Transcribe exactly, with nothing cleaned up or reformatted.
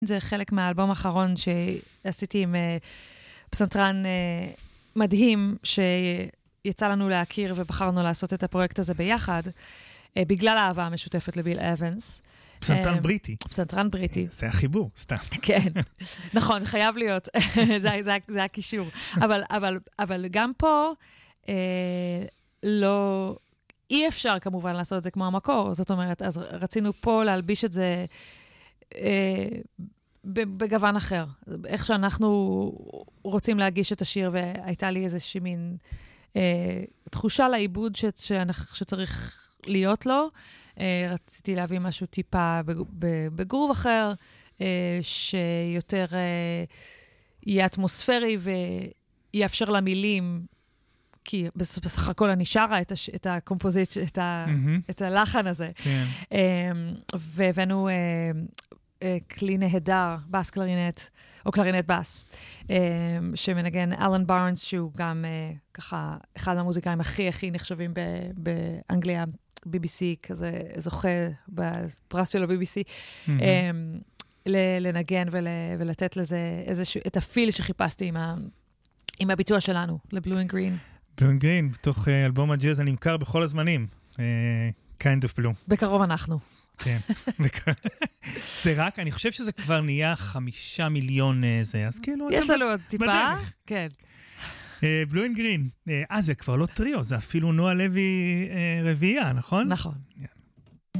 זה חלק מהאלבום האחרון שעשיתי עם פסנתרן מדהים, שיצא לנו להכיר ובחרנו לעשות את הפרויקט הזה ביחד, בגלל האהבה המשותפת לביל אבנס. פסנתרן בריטי. פסנתרן בריטי. זה החיבור, סתם. כן, נכון, זה חייב להיות. זה הקישור. אבל גם פה, לא... אי אפשר כמובן לעשות את זה כמו המקור, זאת אומרת, אז רצינו פה להלביש את זה בגוון אחר. איך שאנחנו רוצים להגיש את השיר, והייתה לי איזושהי מין תחושה לעיבוד שצריך להיות לו. רציתי להביא משהו טיפה בגרוב אחר, שיותר יהיה אטמוספרי ויאפשר למילים, כי בסך הכל אני שרה את, הש, את הקומפוזיט, את, ה, mm-hmm. את הלחן הזה. כן. והבאנו כלי נהדר, בס קלרינט, או קלרינט בס, שמנגן אלן בארנס, שהוא גם ככה אחד מהמוזיקאים הכי הכי נחשבים באנגליה, בי בי סי, כזה זוכה בפרס של ה-בי בי סי, mm-hmm. לנגן ול, ולתת לזה איזשהו, את הפיל שחיפשתי עם, ה, עם הביצוע שלנו, לבלו אנד גרין. בלו אנד גרין, בתוך uh, אלבום הג'אז הנמכר בכל הזמנים. Uh, kind of blue. בקרוב אנחנו. כן. זה רק, אני חושב שזה כבר נהיה חמישה מיליון זה, אז כאילו... יש לנו עוד טיפה? כן. בלו אנד גרין. אה, זה כבר לא טריו, זה אפילו נועה לוי רביעייה, נכון? נכון.